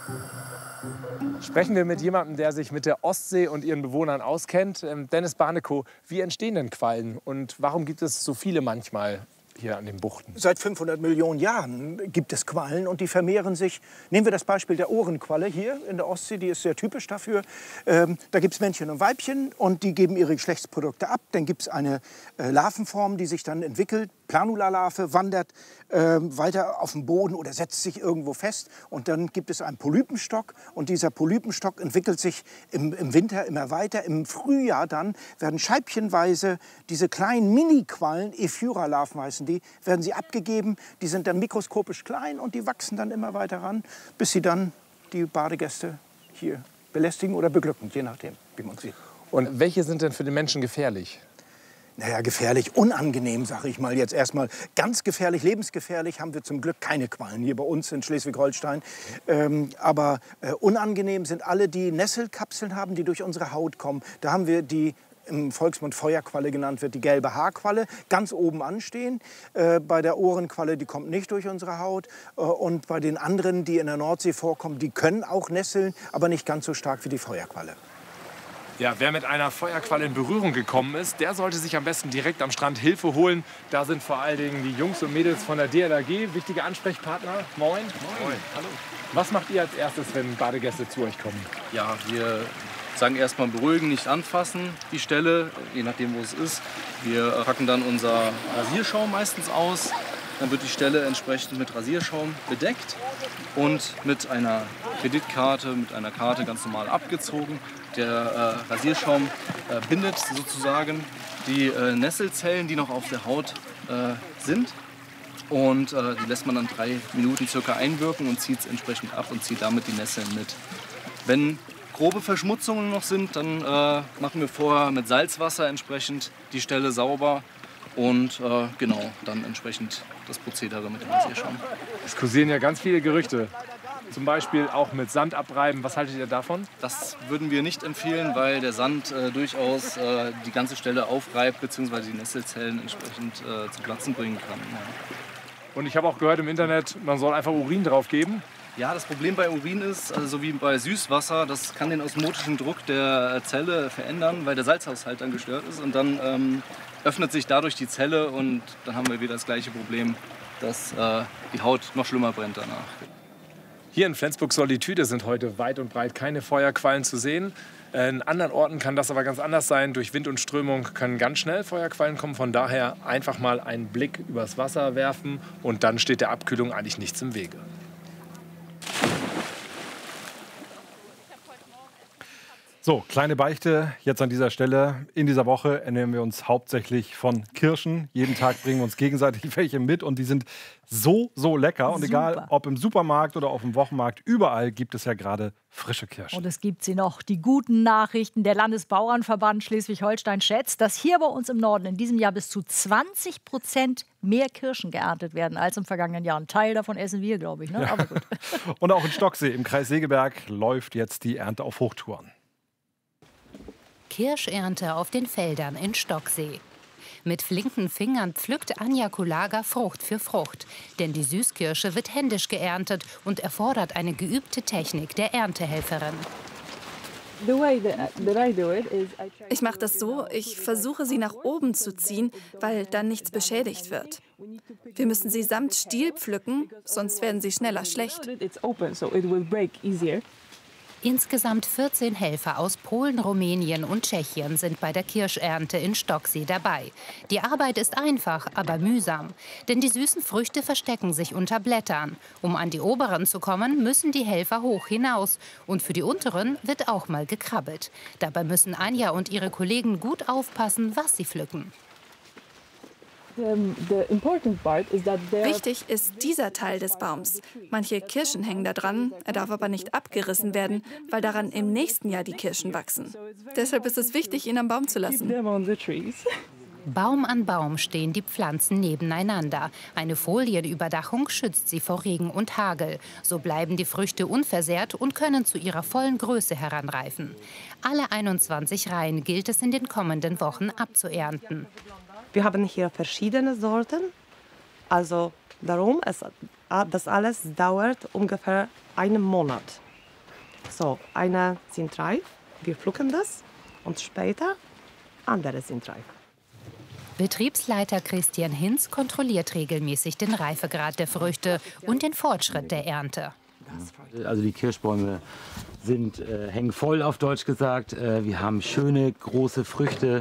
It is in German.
Sprechen wir mit jemandem, der sich mit der Ostsee und ihren Bewohnern auskennt. Dennis Barnekow, wie entstehen denn Quallen und warum gibt es so viele manchmal hier an den Buchten? Seit 500 Millionen Jahren gibt es Quallen und die vermehren sich. Nehmen wir das Beispiel der Ohrenqualle hier in der Ostsee, die ist sehr typisch dafür. Da gibt es Männchen und Weibchen und die geben ihre Geschlechtsprodukte ab. Dann gibt es eine Larvenform, die sich dann entwickelt. Planula-Larve wandert weiter auf den Boden oder setzt sich irgendwo fest. Und dann gibt es einen Polypenstock und dieser Polypenstock entwickelt sich im Winter immer weiter. Im Frühjahr dann werden scheibchenweise diese kleinen Mini-Quallen, Ephyra-Larven heißen die, werden sie abgegeben. Die sind dann mikroskopisch klein und die wachsen dann immer weiter ran, bis sie dann die Badegäste hier belästigen oder beglücken, je nachdem, wie man sieht. Und welche sind denn für den Menschen gefährlich? Naja, gefährlich, unangenehm, sage ich mal jetzt erstmal. Ganz gefährlich, lebensgefährlich haben wir zum Glück keine Quallen hier bei uns in Schleswig-Holstein. Aber unangenehm sind alle, die Nesselkapseln haben, die durch unsere Haut kommen. Da haben wir die im Volksmund Feuerqualle genannt wird, die gelbe Haarqualle, ganz oben anstehen. Bei der Ohrenqualle, die kommt nicht durch unsere Haut. Und bei den anderen, die in der Nordsee vorkommen, die können auch nesseln, aber nicht ganz so stark wie die Feuerqualle. Ja, wer mit einer Feuerqualle in Berührung gekommen ist, der sollte sich am besten direkt am Strand Hilfe holen. Da sind vor allen Dingen die Jungs und Mädels von der DLRG, wichtige Ansprechpartner. Moin. Moin. Hallo. Was macht ihr als erstes, wenn Badegäste zu euch kommen? Ja, wir sagen erstmal beruhigen, nicht anfassen, die Stelle, je nachdem, wo es ist. Wir packen dann unser Rasierschaum meistens aus. Dann wird die Stelle entsprechend mit Rasierschaum bedeckt und mit einer Kreditkarte, mit einer Karte ganz normal abgezogen. Der Rasierschaum bindet sozusagen die Nesselzellen, die noch auf der Haut sind. Und die lässt man dann 3 Minuten circa einwirken und zieht es entsprechend ab und zieht damit die Nesseln mit. Wenn grobe Verschmutzungen noch sind, dann machen wir vorher mit Salzwasser entsprechend die Stelle sauber. Und genau, dann entsprechend das Prozedere mit dem Rasierschaum. Es kursieren ja ganz viele Gerüchte. Zum Beispiel auch mit Sand abreiben. Was haltet ihr davon? Das würden wir nicht empfehlen, weil der Sand durchaus die ganze Stelle aufreibt bzw. die Nesselzellen entsprechend zu Platzen bringen kann. Ja. Und ich habe auch gehört im Internet, man soll einfach Urin drauf geben. Ja, das Problem bei Urin ist, also so wie bei Süßwasser, das kann den osmotischen Druck der Zelle verändern, weil der Salzhaushalt dann gestört ist. Und dann öffnet sich dadurch die Zelle und dann haben wir wieder das gleiche Problem, dass die Haut noch schlimmer brennt danach. Hier in Flensburg-Solitude sind heute weit und breit keine Feuerquallen zu sehen. In anderen Orten kann das aber ganz anders sein. Durch Wind und Strömung können ganz schnell Feuerquallen kommen. Von daher einfach mal einen Blick übers Wasser werfen und dann steht der Abkühlung eigentlich nichts im Wege. So, kleine Beichte jetzt an dieser Stelle. In dieser Woche ernähren wir uns hauptsächlich von Kirschen. Jeden Tag bringen wir uns gegenseitig welche mit und die sind so lecker. Und egal, ob im Supermarkt oder auf dem Wochenmarkt, überall gibt es ja gerade frische Kirschen. Und es gibt sie noch. Die guten Nachrichten. Der Landesbauernverband Schleswig-Holstein schätzt, dass hier bei uns im Norden in diesem Jahr bis zu 20% mehr Kirschen geerntet werden als im vergangenen Jahr. Ein Teil davon essen wir, glaube ich. Ne? Ja. Aber gut. Und auch in Stocksee im Kreis Segeberg läuft jetzt die Ernte auf Hochtouren. Kirschernte auf den Feldern in Stocksee. Mit flinken Fingern pflückt Anja Kulaga Frucht für Frucht. Denn die Süßkirsche wird händisch geerntet und erfordert eine geübte Technik der Erntehelferin. Ich mache das so, ich versuche sie nach oben zu ziehen, weil dann nichts beschädigt wird. Wir müssen sie samt Stiel pflücken, sonst werden sie schneller schlecht. Insgesamt 14 Helfer aus Polen, Rumänien und Tschechien sind bei der Kirschernte in Stocksee dabei. Die Arbeit ist einfach, aber mühsam. Denn die süßen Früchte verstecken sich unter Blättern. Um an die oberen zu kommen, müssen die Helfer hoch hinaus. Und für die unteren wird auch mal gekrabbelt. Dabei müssen Anja und ihre Kollegen gut aufpassen, was sie pflücken. Wichtig ist dieser Teil des Baums. Manche Kirschen hängen da dran, er darf aber nicht abgerissen werden, weil daran im nächsten Jahr die Kirschen wachsen. Deshalb ist es wichtig, ihn am Baum zu lassen. Baum an Baum stehen die Pflanzen nebeneinander. Eine Folienüberdachung schützt sie vor Regen und Hagel. So bleiben die Früchte unversehrt und können zu ihrer vollen Größe heranreifen. Alle 21 Reihen gilt es in den kommenden Wochen abzuernten. Wir haben hier verschiedene Sorten, also darum, das alles dauert ungefähr einen Monat. So, eine sind reif, wir pflücken das und später andere sind reif. Betriebsleiter Christian Hinz kontrolliert regelmäßig den Reifegrad der Früchte und den Fortschritt der Ernte. Also die Kirschbäume hängen voll, auf Deutsch gesagt. Wir haben schöne, große Früchte.